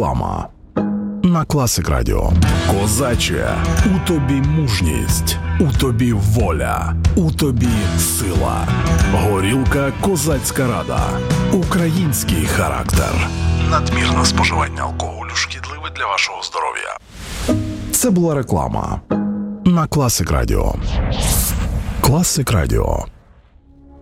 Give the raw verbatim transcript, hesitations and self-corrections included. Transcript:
Реклама на Класик Радіо. Козаче, у тобі мужність, у тобі воля, у тобі сила. Горілка Козацька Рада. Український характер. Надмірне споживання алкоголю шкідливе для вашого здоров'я. Це була реклама на Класик Радіо. Класик Радіо.